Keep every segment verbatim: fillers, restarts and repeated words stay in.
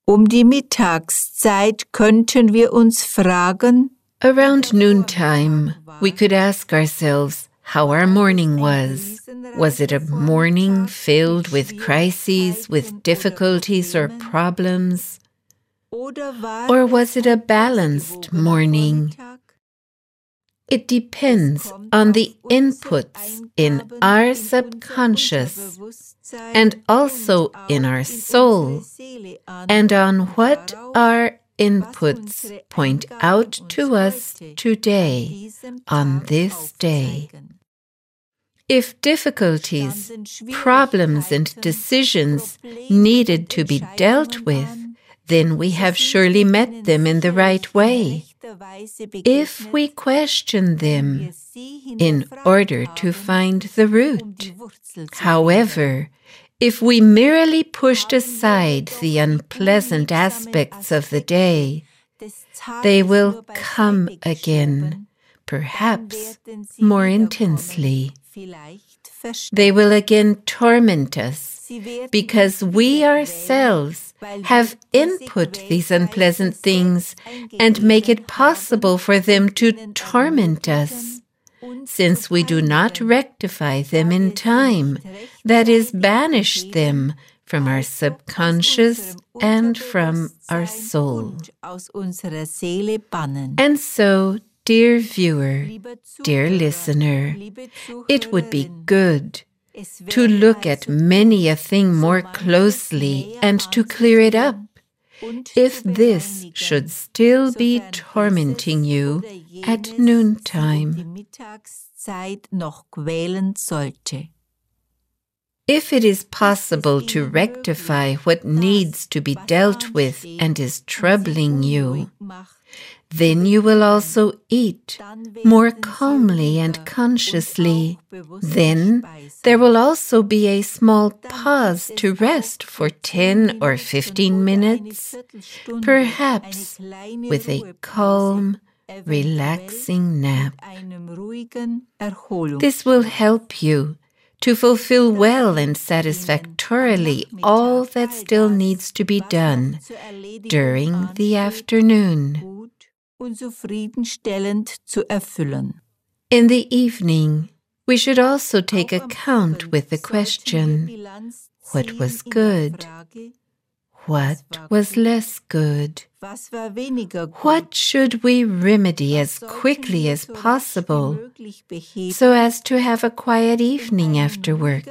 Um die Mittagszeit könnten wir uns fragen, around noontime, we could ask ourselves how our morning was. Was it a morning filled with crises, with difficulties or problems? Or was it a balanced morning? It depends on the inputs in our subconscious and also in our soul, and on what our inputs point out to us today, on this day. If difficulties, problems, and decisions needed to be dealt with, then we have surely met them in the right way. If we question them in order to find the root. However, if we merely pushed aside the unpleasant aspects of the day, they will come again, perhaps more intensely. They will again torment us, because we ourselves have input these unpleasant things and make it possible for them to torment us, since we do not rectify them in time, that is, banish them from our subconscious and from our soul. And so, dear viewer, dear listener, it would be good to look at many a thing more closely and to clear it up, if this should still be tormenting you at noontime. If it is possible to rectify what needs to be dealt with and is troubling you, then you will also eat more calmly and consciously. Then there will also be a small pause to rest for ten or fifteen minutes, perhaps with a calm, relaxing nap. This will help you to fulfill well and satisfactorily all that still needs to be done during the afternoon. In the evening, we should also take account with the question, what was good? What was less good? What should we remedy as quickly as possible so as to have a quiet evening after work?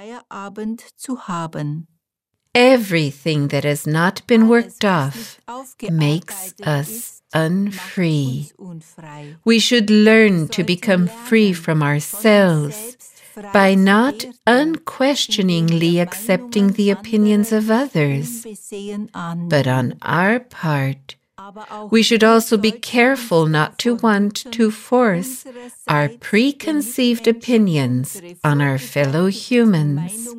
Everything that has not been worked off makes us unfree. We should learn to become free from ourselves by not unquestioningly accepting the opinions of others. But on our part, we should also be careful not to want to force our preconceived opinions on our fellow humans.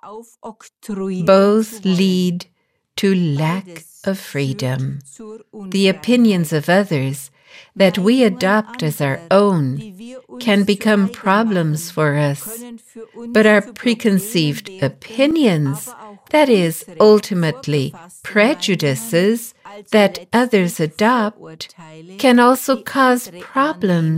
Both lead to lack of freedom. The opinions of others that we adopt as our own can become problems for us, but our preconceived opinions, that is, ultimately prejudices that others adopt, can also cause problems